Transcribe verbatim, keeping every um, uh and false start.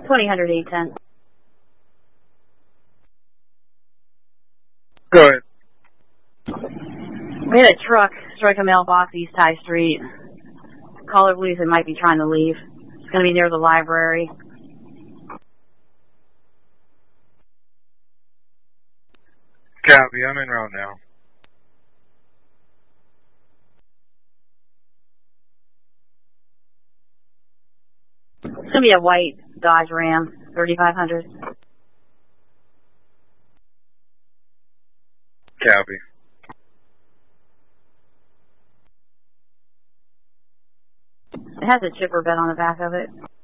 twenty hundred eight ten. Go ahead. We had a truck strike a mailbox East High Street. Caller believes it might be trying to leave. It's going to be near the library. Copy, I'm en route now. It's going to be a white Dodge Ram, thirty-five hundred. Copy. It has a chipper bed on the back of it.